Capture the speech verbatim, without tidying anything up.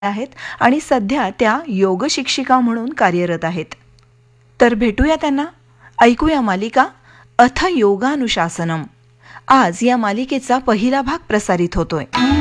आहेत आणि सध्या त्या योग शिक्षिका म्हणून कार्यरत आहेत. तर भेटूया त्यांना, ऐकूया मालिका अथ योगानुशासनम. आज या मालिकेचा पहिला भाग प्रसारित होतोय.